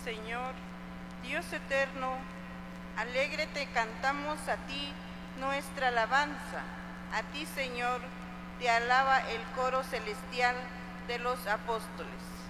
Señor, Dios eterno, alegre te cantamos a ti nuestra alabanza. A ti, Señor, te alaba el coro celestial de los apóstoles.